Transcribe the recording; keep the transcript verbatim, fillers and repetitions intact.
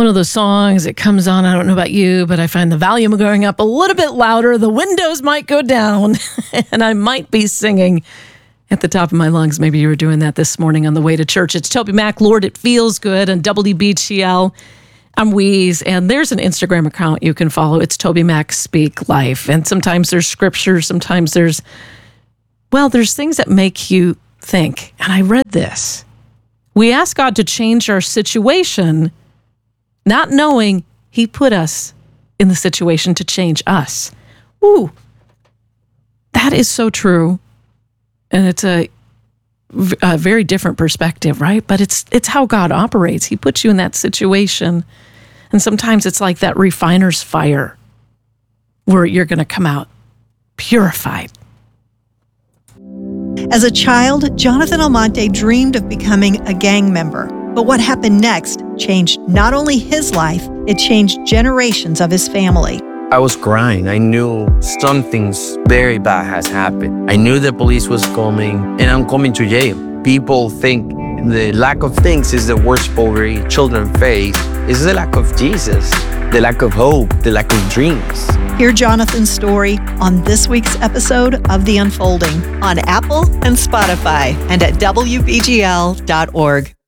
one of those songs, it comes on, I don't know about you, but I find the volume going up a little bit louder. The windows might go down, and I might be singing at the top of my lungs. Maybe you were doing that this morning on the way to church. It's TobyMac, Lord, It Feels Good, on W B G L. I'm Wheeze, and there's an Instagram account you can follow. It's TobyMac Speak Life. And sometimes there's scripture, sometimes there's, well, there's things that make you think. And I read this. We ask God to change our situation, not knowing he put us in the situation to change us. Ooh, that is so true. And it's a, a very different perspective, right? But it's it's how God operates. He puts you in that situation. And sometimes it's like that refiner's fire where you're going to come out purified. As a child, Jonathan Almonte dreamed of becoming a gang member. But what happened next changed not only his life, it changed generations of his family. I was crying. I knew something's very bad has happened. I knew the police was coming, and I'm coming to jail. People think the lack of things is the worst poverty children face. It's the lack of Jesus, the lack of hope, the lack of dreams. Hear Jonathan's story on this week's episode of The Unfolding on Apple and Spotify and at W B G L dot org.